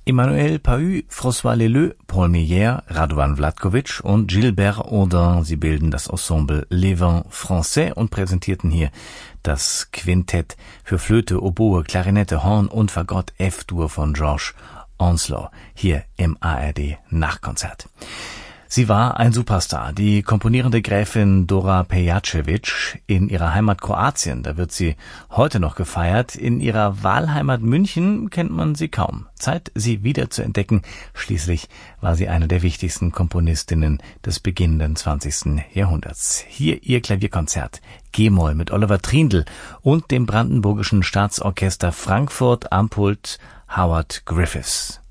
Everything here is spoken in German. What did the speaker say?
Emmanuel Pahud, François Leleux, Paul Meyer, Radovan Vlatkovic und Gilbert Audin, sie bilden das Ensemble Les Vents Français und präsentierten hier das Quintett für Flöte, Oboe, Klarinette, Horn und Fagott F-Dur von George Onslow, hier im ARD Nachkonzert. Sie war ein Superstar, die komponierende Gräfin Dora Pejacevic in ihrer Heimat Kroatien. Da wird sie heute noch gefeiert. In ihrer Wahlheimat München kennt man sie kaum. Zeit, sie wieder zu entdecken. Schließlich war sie eine der wichtigsten Komponistinnen des beginnenden 20. Jahrhunderts. Hier ihr Klavierkonzert G-Moll mit Oliver Trindl und dem Brandenburgischen Staatsorchester Frankfurt am Pult Howard Griffiths.